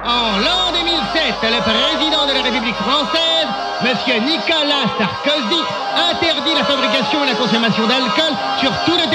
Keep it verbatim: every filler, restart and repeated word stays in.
En l'an deux mille sept, le président de la République française, M. Nicolas Sarkozy, interdit la fabrication et la consommation d'alcool sur tout le